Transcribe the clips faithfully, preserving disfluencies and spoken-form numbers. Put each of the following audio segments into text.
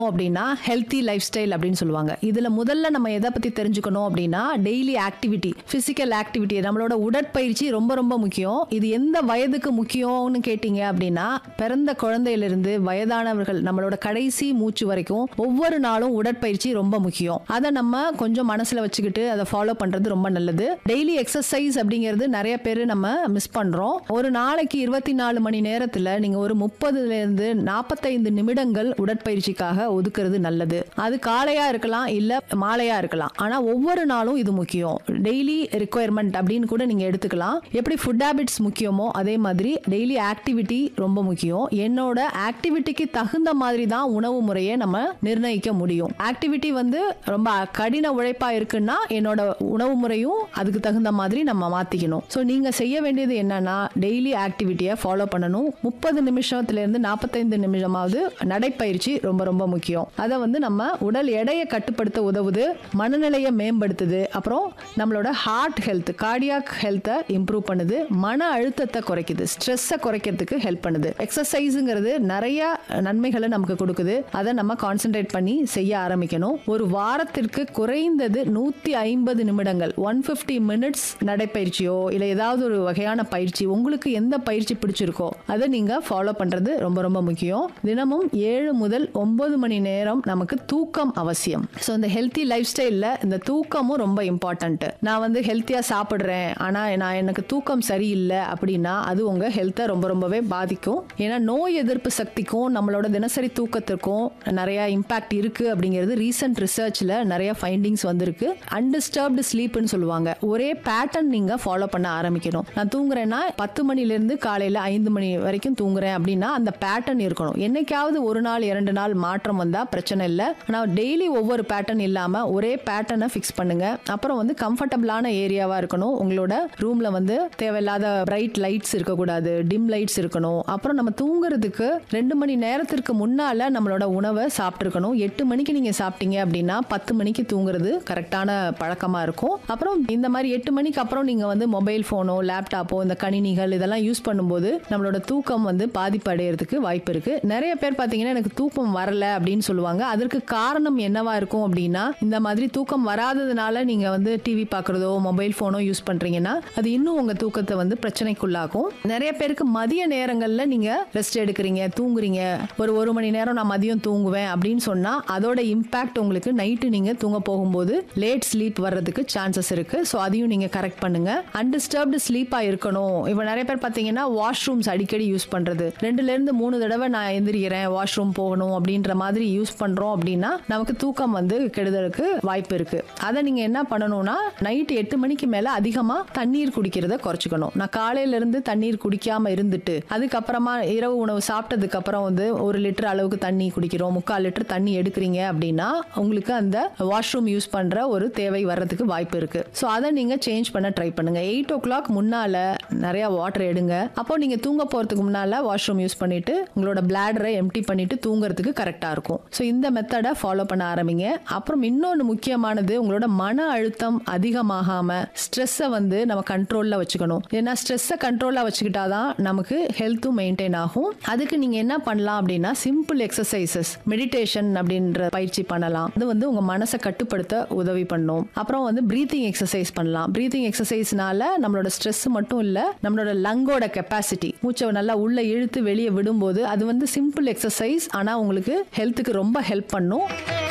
அப்படின்னா healthy life style அப்படின்னு சொல்லுவாங்க. இதுல முதல்ல நம்ம எதை பத்தி தெரிஞ்சுக்கணும் அப்படின்னா டெய்லி ஆக்டிவிட்டி, பிசிக்கல் ஆக்டிவிட்டி, நம்மளோட உடற்பயிற்சி ரொம்ப ரொம்ப முக்கியம். இது எந்த வயதுக்கு முக்கியம்னு கேட்டீங்க அப்படின்னா பிறந்த குழந்தையிலிருந்து வயதானவர்கள் நம்மளோட கடைசி மூச்சு வரைக்கும் ஒவ்வொரு நாளும் உடற்பயிற்சி ரொம்ப முக்கியம். அதை நம்ம கொஞ்சம் மனசுல வச்சுக்கிட்டு அதை ஃபாலோ பண்றது ரொம்ப நல்லது. டெய்லி எக்ஸசைஸ் அப்படிங்கிறது நிறைய பேர் நம்ம மிஸ் பண்றோம். ஒரு நாளைக்கு இருபத்தி நாலு மணி நேரத்துல நீங்க ஒரு முப்பதுல இருந்து நாற்பத்தைந்து நிமிடங்கள் உடற்பயிற்சிக்காக ஒதுக்குறது நல்லது. அது காலையா இருக்கலாம் இல்ல மாலையா இருக்கலாம். ஆனா ஒவ்வொரு நாளும் இது முக்கியம். டெய்லி ரிக்வயர்மெண்ட் அப்படின்னு கூட நீங்க எடுத்துக்கலாம். எப்படி ஃபுட் ஹேபிட்ஸ் முக்கியமோ அதே மாதிரி டெய்லி ஆக்டிவிட்டி ரொம்ப முக்கியம். என்னோட ஆக்டிவிட்டிக்கு தகுந்த மாதிரி தான் உணவு முறையை நம்ம நிர்ணயிக்க முடியும். ஆக்டிவிட்டி வந்து ரொம்ப கடின உழைப்பா இருக்குன்னா என்னோட உணவு முறையும் அதுக்கு தகுந்த மாதிரி நம்ம மாத்திக்கணும். ஸோ நீங்க செய்ய வேண்டியது என்னன்னா டெய்லி ஆக்டிவிட்டியை ஃபாலோ பண்ணணும். முப்பது நிமிஷத்துல இருந்து நாற்பத்தைந்து நிமிஷமாவது நடைப்பயிற்சி ரொம்ப ரொம்ப முக்கியம். அதை வந்து நம்ம உடல் எடையை கட்டுப்படுத்த உதவுது, மனநிலையை மேம்படுத்துது, அப்புறம் நம்மளோட ஹார்ட் ஹெல்த், கார்டியாக் ஹெல்த்தை இம்ப்ரூவ் பண்ணுது, மன அழுத்தத்தை குறைக்குது, ஸ்ட்ரெஸ்ஸை குறைக்கிறதுக்கு ஹெல்ப் பண்ணுது. எக்ஸசைஸுங்கிறது நிறைய நன்மைகளை நமக்கு கொடுக்குது. அதை நம்ம கான்சென்ட்ரேட் பண்ணி செய்ய ஆரம்பிக்கணும். ஒரு வாரத்திற்கு குறைந்தது நூத்தி ஐம்பது நிமிடங்கள் ஒன் பிப்டி மினிட்ஸ் நடைப்பயிற்சியோ இல்ல ஏதாவது ஒரு வகையான பயிற்சி உங்களுக்கு எந்த பயிற்சி பிடிச்சிருக்கோ அதை நீங்க ஃபாலோ பண்றது ரொம்ப ரொம்ப முக்கியம். தினமும் ஏழு முதல் ஒன்பது மணி நேரம் நமக்கு தூக்கம் அவசியம். ஸோ இந்த ஹெல்த்தி லைஃப் ஸ்டைல்ல இந்த தூக்கமும் ரொம்ப இம்பார்ட்டன்ட். நான் வந்து ஹெல்த்தியா சாப்பிடுறேன் ஆனா நான் எனக்கு தூக்கம் சரியில்லை அப்படின்னா அது உங்க ஹெல்த்தை ரொம்ப ரொம்பவே பாதிக்கும். ஏன்னா நோய் எதிர்ப்பு சக்திக்கும் நம்மளோட தினசரி தூக்கத்திற்கும் நிறைய இம்பாக்ட் இருக்கு அப்படிங்கிறது ரீசன்ட் ரிசர்ச்ல நிறைய ஃபைண்டிங்ஸ் வந்திருக்கு. அன்டிஸ்டர்ப்டு ஸ்லீப்னு சொல்லுவாங்க. ஒரே பேட்டர்ன் நீங்க ஃபாலோ பண்ண ஆரம்பிக்கணும். நான் தூங்குறேன்னா பத்து மணில இருந்து காலையில ஐந்து மணி வரைக்கும் தூங்குறேன் அப்படின்னா அந்த பேட்டர்ன் இருக்கணும். என்னைக்காவது ஒரு நாள் இரண்டு நாள் மாற்றம் வந்தா பிரச்சனை இல்லை. ஆனால் டெய்லி ஒவ்வொரு பேட்டர்ன் இல்லாம ஒரே பேட்டர்னை ஃபிக்ஸ் பண்ணுங்க. அப்புறம் வந்து கம்ஃபர்டபுளான ஏரியாவா இருக்கணும். உங்களோட ரூம்ல வந்து தேவையில்லாத பிரைட் லைட்ஸ் இருக்கக்கூடாது, டிம் லைட்ஸ் இருக்கணும். அப்புறம் நம்ம தூங்குறதுக்கு ரெண்டு மணி நேரத்திற்கு முன்னால நம்மளோட உணவை சாப்பிட்டுருக்கணும். எட்டு மணிக்கு நீங்க சாப்பிட்டீங்க அப்படின்னா பத்து மணிக்கு தூங்குறது கரெக்டான பழக்கமா இருக்கும். அப்புறம் இந்த மாதிரி எட்டு மணிக்கு அப்புறம் நீங்க வந்து மொபைல் போனோ லேப்டாப்போ இந்த கணினிகள் இதெல்லாம் யூஸ் பண்ணும்போது நம்மளோட தூக்கம் வந்து பாதிப்பு அடைகிறதுக்கு வாய்ப்பு இருக்கு. நிறைய பேர் பாத்தீங்கன்னா எனக்கு தூக்கம் வரல அப்படின்னு சொல்லுவாங்க. அதற்கு காரணம் என்னவா இருக்கும் அப்படின்னா இந்த மாதிரி தூக்கம் வராததுனால நீங்க வந்து டிவி பார்க்கறதோ மொபைல் போனோ யூஸ் பண்றீங்கன்னா அது இன்னும் உங்க தூக்கத்தை வந்து பிரச்சனைக்குள்ளாகும். நிறைய பேருக்கு மதிய நேரங்கள்ல நீங்க ரெஸ்ட் எடுக்கிறீங்க, தூங்குறீங்க, ஒரு ஒரு மணி நேரம் நான் மதியம் தூங்குவேன் அப்படின்னு சொன்னா அதோட இம்பாக்ட் உங்களுக்கு நைட்டு நீங்க தூங்க போகும்போது லேட் ஸ்லீப் வர்றதுக்கு சான்சஸ் இருக்கு. ஸோ அதையும் நீங்க கரெக்ட் பண்ணுங்க. அன்டிஸ்டர்ப்டு ஸ்லீப்பா இருக்கணும். இப்போ நிறைய பேர் பார்த்தீங்கன்னா வாஷ்ரூம்ஸ் அடிக்கடி யூஸ் பண்றது, ரெண்டுல இருந்து மூணு தடவை நான் எந்திரிக்கிறேன் வாஷ்ரூம் போகணும் அப்படின்ற மாதிரி யூஸ் பண்றோம் அப்படின்னா நமக்கு தூக்கம் வந்து கெடுதலுக்கு வாய்ப்பு இருக்கு. அதை நீங்க என்ன பண்ணணும்னா நைட் எட்டு மணிக்கு மேல அதிகமா தண்ணீர் குடிக்கிறத குறைச்சிக்கணும். நான் காலையில இருந்து தண்ணீர் குடிக்காம இருந்துட்டு அதுக்கப்புறமா இரவு உணவு சாப்பிட்டதுக்கு அப்புறம் வந்து ஒரு லிட்டர் அளவுக்கு தண்ணி குடிக்கிறோம், முக்கால் லிட்டர் தண்ணி எடுக்கிறீங்க அப்படின்னா உங்களுக்கு அந்த வாஷ்ரூம் யூஸ் பண்ற ஒரு தேவை வர்றதுக்கு வாய்ப்பு இருக்கு. ஸோ அதை நீங்க சேஞ்ச் பண்ண ட்ரை பண்ணுங்க. எயிட் ஓ கிளாக் முன்னால நிறைய வாட்டர் எடுங்க. அப்போ நீங்க தூங்க போறதுக்கு முன்னால வாஷ்ரூம் யூஸ் பண்ணிட்டு உங்களோட பிளாடரை எம்டி பண்ணிட்டு தூங்குறதுக்கு கரெக்டா இருக்கும். ஸோ இந்த மெத்தடை ஃபாலோ பண்ண ஆரம்பிங்க. அப்புறம் இன்னொன்று முக்கியமானது உங்களோட மன அழுத்தம் அதிகமாகாம ஸ்ட்ரெஸ்ஸை வந்து நம்ம கண்ட்ரோல்ல வச்சுக்கணும். ஏன்னா ஸ்ட்ரெஸ்ஸை கண்ட்ரோல்ல வச்சுக்கிட்டாதான் நமக்கு ஹெல்த்தும் மெயின்டைன் ஆகும். அதுக்கு நீங்க என்ன பண்ணலாம் அப்படின்னா சிம்பிள் எக்ஸசைசஸ், மெடிடேஷன் அப்படின்ற பயிற்சி பண்ணலாம். அது வந்து உங்க மனசை கட்டுப்படுத்த உதவி பண்ணும். அப்புறம் வந்து பிரீத்திங் எக்ஸசைஸ் பண்ணலாம். பிரீத்திங் எக்ஸசைஸ்னால நம்மளோட ஸ்ட்ரெஸ் மட்டும் இல்ல நம்மளோட லங்கோட கெப்பாசிட்டி, மூச்சை நல்லா உள்ள இழுத்து வெளியே விடும்போது அது வந்து சிம்பிள் எக்ஸசைஸ் ஆனா உங்களுக்கு ஹெல்த்துக்கு ரொம்ப ஹெல்ப் பண்ணும்.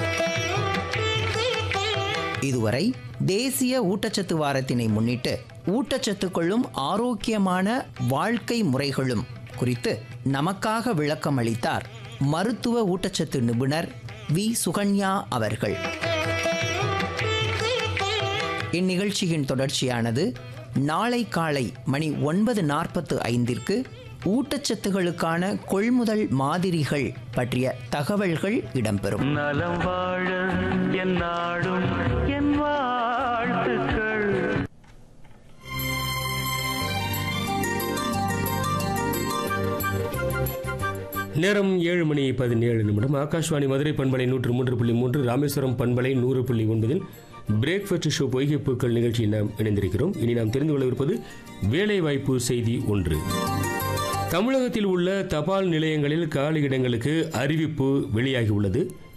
இதுவரை தேசிய ஊட்டச்சத்து வாரத்தினை முன்னிட்டு ஊட்டச்சத்துக்களும் ஆரோக்கியமான வாழ்க்கை முறைகளும் குறித்து நமக்காக விளக்கம் அளித்தார் மருத்துவ ஊட்டச்சத்து நிபுணர் வி சுகன்யா அவர்கள். இந்நிகழ்ச்சியின் தொடர்ச்சியானது நாளை காலை மணி ஒன்பது நாற்பத்து ஐந்திற்கு ஊட்டச்சத்துகளுக்கான கொள்முதல் மாதிரிகள் பற்றிய தகவல்கள் இடம்பெறும். நலம் வாழ என் நாடும் என் வாழ்த்துக்கள். நேரம் ஏழு மணி பதினேழு நிமிடம். ஆகாஷ்வாணி மதுரை பண்பலை நூற்று மூன்று புள்ளி மூன்று, ராமேஸ்வரம் பண்பலை நூறு புள்ளி ஒன்பதில் பிரேக்ஃபாஸ்ட் ஷோ பொய்கைப்பூக்கள் நிகழ்ச்சியில் நாம் இணைந்திருக்கிறோம். இனி நாம் தெரிந்து கொள்ளவிருப்பது வேலைவாய்ப்பு செய்தி ஒன்று. தமிழகத்தில் உள்ள தபால் நிலையங்களில் காலி இடங்களுக்கு அறிவிப்பு வெளியாகியுள்ளது.